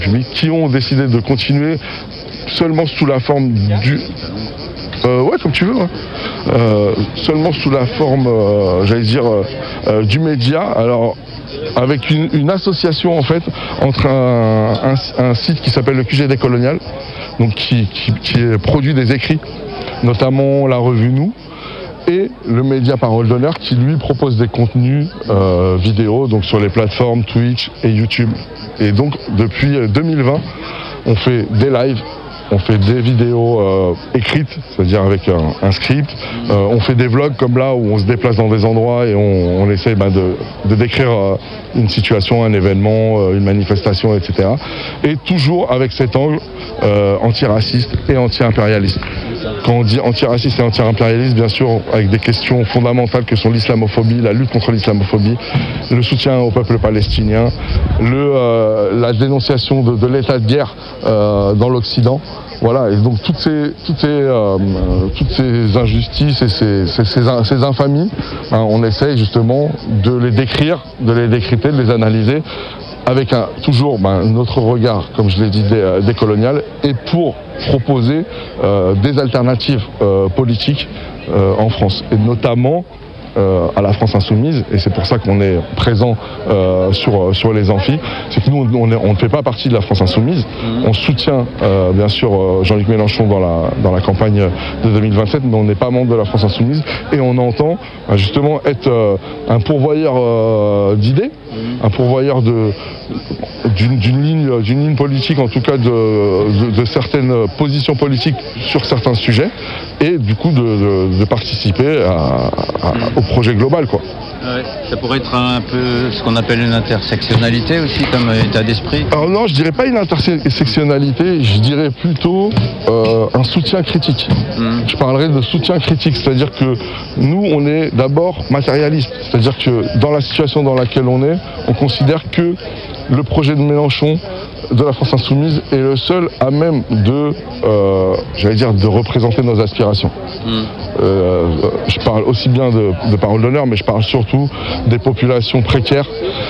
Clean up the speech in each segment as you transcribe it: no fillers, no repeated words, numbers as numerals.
qui ont décidé de continuer seulement sous la forme du... ouais, comme tu veux. Hein. Seulement sous la forme, j'allais dire, du média. Alors, avec une association en fait entre un site qui s'appelle le QG Décolonial, donc qui produit des écrits, notamment la revue Nous, et le média Parole d'Honneur qui lui propose des contenus vidéo donc sur les plateformes Twitch et YouTube. Et donc depuis 2020, on fait des lives. On fait des vidéos écrites, c'est-à-dire avec un script. On fait des vlogs comme là où on se déplace dans des endroits et on essaie de décrire une situation, un événement, une manifestation, etc. Et toujours avec cet angle antiraciste et anti-impérialiste. Quand on dit antiraciste et anti-impérialiste, bien sûr, avec des questions fondamentales que sont l'islamophobie, la lutte contre l'islamophobie, le soutien au peuple palestinien, la dénonciation de l'état de guerre dans l'Occident. Voilà, et donc toutes ces injustices et ces infamies, hein, on essaye justement de les décrire, de les décrypter, de les analyser avec toujours notre regard, comme je l'ai dit, décolonial, et pour proposer des alternatives politiques en France, et notamment à la France Insoumise, et c'est pour ça qu'on est présent sur les amphis. C'est que nous, on ne fait pas partie de la France Insoumise. On soutient bien sûr Jean-Luc Mélenchon dans la campagne de 2027, mais on n'est pas membre de la France Insoumise, et on entend justement être un pourvoyeur d'idées, un pourvoyeur d'une ligne politique, en tout cas de certaines positions politiques sur certains sujets, et du coup de participer au projet global, quoi. Ouais, ça pourrait être un peu ce qu'on appelle une intersectionnalité aussi comme état d'esprit. Alors non, je dirais pas une intersectionnalité, je dirais plutôt un soutien critique. Je parlerai de soutien critique, c'est-à-dire que nous, on est d'abord matérialiste, c'est-à-dire que dans la situation dans laquelle on considère que le projet de Mélenchon de la France Insoumise est le seul à même de représenter nos aspirations. Je parle aussi bien de Parole d'Honneur, mais je parle surtout des populations précaires,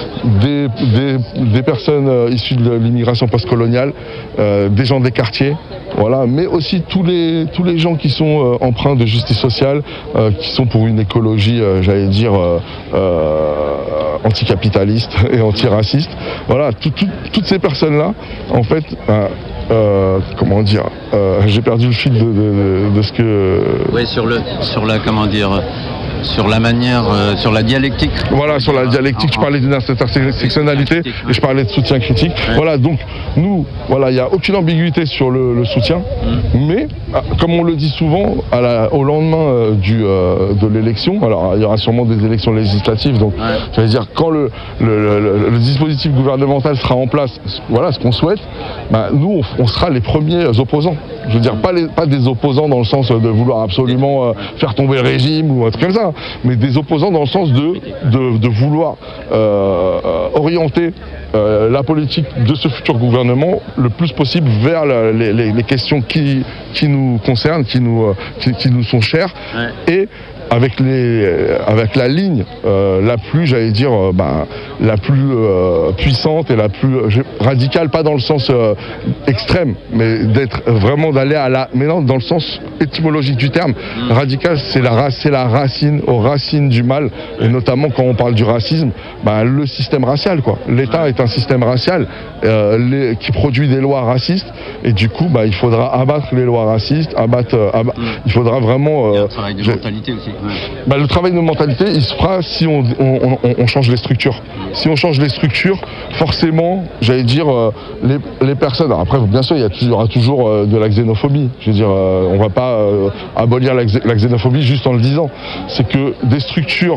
des personnes issues de l'immigration postcoloniale, des gens des quartiers, voilà, mais aussi tous les gens qui sont empreints de justice sociale, qui sont pour une écologie, anticapitaliste et antiraciste. Voilà, toutes ces personnes-là, en fait, j'ai perdu le fil de ce que... Oui, sur la manière, sur la dialectique. Voilà, sur la dialectique, je parlais d'une intersectionnalité et je parlais de soutien critique. Ouais. Voilà, donc nous, il n'y a aucune ambiguïté sur le soutien, mais comme on le dit souvent, au lendemain de l'élection, alors il y aura sûrement des élections législatives, donc j'allais dire, quand le dispositif gouvernemental sera en place, voilà ce qu'on souhaite, nous on sera les premiers opposants. Je veux dire, pas des opposants dans le sens de vouloir absolument faire tomber le régime ou un truc comme ça, mais des opposants dans le sens de vouloir orienter la politique de ce futur gouvernement le plus possible vers les questions qui nous concernent, qui nous sont chères, et avec la ligne la plus, la plus puissante et la plus radicale, pas dans le sens extrême, mais d'aller maintenant dans le sens étymologique du terme. Radical, c'est la racine, aux racines du mal, et notamment quand on parle du racisme, le système racial, quoi. L'État est un système racial qui produit des lois racistes, et du coup, il faudra abattre les lois racistes, il faudra vraiment... Il y a un travail de mentalité aussi. Le travail de mentalité, il se fera si on change les structures. Si on change les structures, forcément, les personnes... Alors après, bien sûr, il y aura toujours de la xénophobie. Je veux dire, on ne va pas abolir la xénophobie juste en le disant. C'est que des structures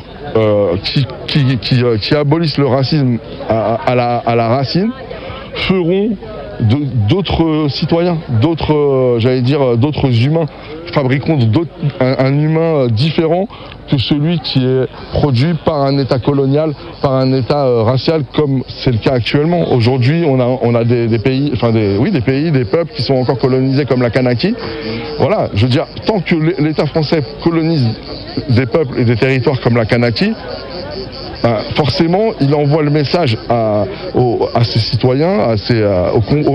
qui abolissent le racisme à la racine feront d'autres citoyens, d'autres humains, fabriqueront un humain différent que celui qui est produit par un État colonial, par un État racial, comme c'est le cas actuellement. Aujourd'hui, on a des pays, des peuples qui sont encore colonisés comme la Kanaki. Voilà, je veux dire, tant que l'État français colonise des peuples et des territoires comme la Kanaki, forcément il envoie le message à ses citoyens, aux